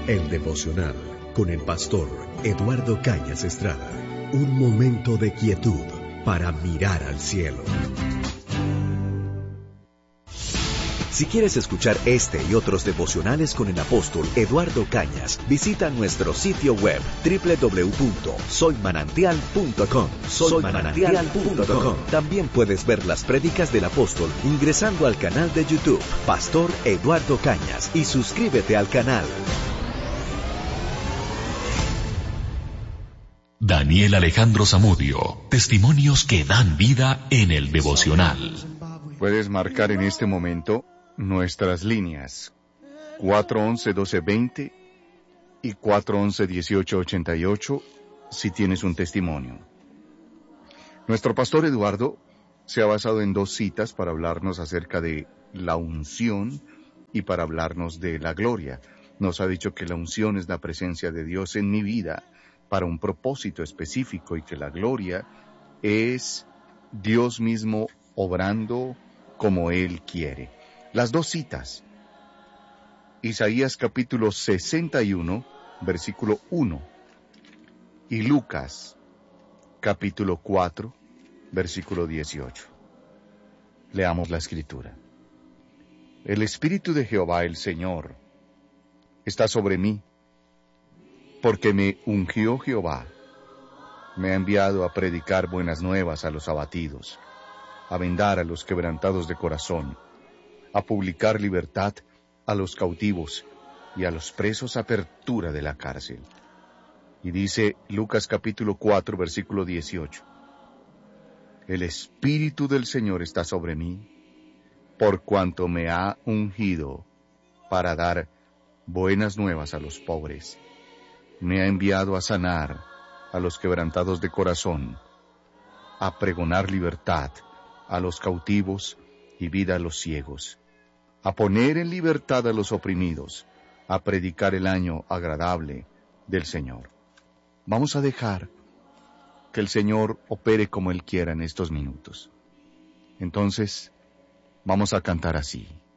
El devocional con el pastor Eduardo Cañas Estrada. Un momento de quietud para mirar al cielo. Si quieres escuchar este y otros devocionales con el apóstol Eduardo Cañas, visita nuestro sitio web www.soymanantial.com. Soymanantial.com. También puedes ver las prédicas del apóstol ingresando al canal de YouTube Pastor Eduardo Cañas y suscríbete al canal. Daniel Alejandro Zamudio, testimonios que dan vida en el devocional. Puedes marcar en este momento nuestras líneas 411-1220 y 411-1888 si tienes un testimonio. Nuestro pastor Eduardo se ha basado en 2 citas para hablarnos acerca de la unción y para hablarnos de la gloria. Nos ha dicho que la unción es la presencia de Dios en mi vida para un propósito específico y que la gloria es Dios mismo obrando como Él quiere. Las 2 citas, Isaías capítulo 61, versículo 1, y Lucas capítulo 4, versículo 18. Leamos la escritura. El Espíritu de Jehová el Señor está sobre mí, porque me ungió Jehová, me ha enviado a predicar buenas nuevas a los abatidos, a vendar a los quebrantados de corazón, a publicar libertad a los cautivos y a los presos apertura de la cárcel. Y dice Lucas capítulo 4, versículo 18, el Espíritu del Señor está sobre mí, por cuanto me ha ungido para dar buenas nuevas a los pobres. Me ha enviado a sanar a los quebrantados de corazón, a pregonar libertad a los cautivos y vida a los ciegos, a poner en libertad a los oprimidos, a predicar el año agradable del Señor. Vamos a dejar que el Señor opere como Él quiera en estos minutos. Entonces, vamos a cantar así.